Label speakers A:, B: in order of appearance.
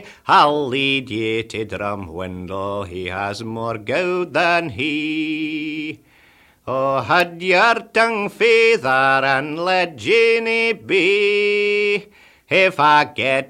A: I'll lead ye to Drumwindle, he has more goud than he. Oh, had your tongue feather and let Jeannie be. If I get